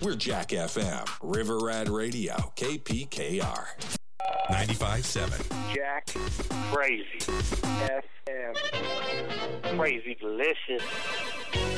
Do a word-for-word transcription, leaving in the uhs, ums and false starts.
We're Jack F M, River Rat Radio, K P K R. ninety-five point seven. Jack Crazy F M. Crazy delicious.